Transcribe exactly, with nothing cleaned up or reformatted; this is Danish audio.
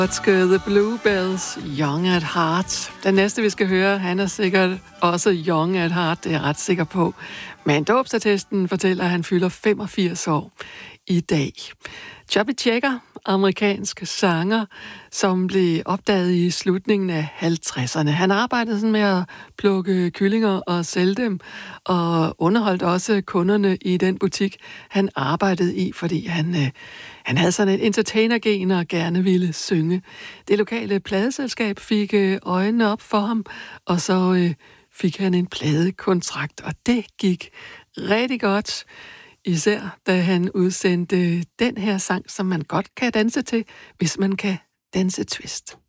The Bluebells, Young at Heart. Den næste, vi skal høre, han er sikkert også young at heart, det er jeg ret sikker på. Men dåbsattesten fortæller, at han fylder femogfirs år i dag. Chubby Checker, amerikansk sanger, som blev opdaget i slutningen af halvtredserne. Han arbejdede sådan med at plukke kyllinger og sælge dem, og underholdt også kunderne i den butik, han arbejdede i, fordi han, øh, han havde sådan et entertainer-gen og gerne ville synge. Det lokale pladeselskab fik øh, øjnene op for ham, og så øh, fik han en pladekontrakt, og det gik rigtig godt. Især da han udsendte den her sang, som man godt kan danse til, hvis man kan danse twist.